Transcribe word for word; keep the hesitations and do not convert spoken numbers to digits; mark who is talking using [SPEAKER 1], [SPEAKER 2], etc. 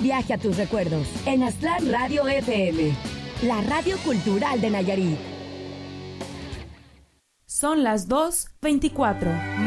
[SPEAKER 1] Viaje a tus recuerdos en Aztlán Radio F M, la radio cultural de Nayarit.
[SPEAKER 2] Son las dos veinticuatro.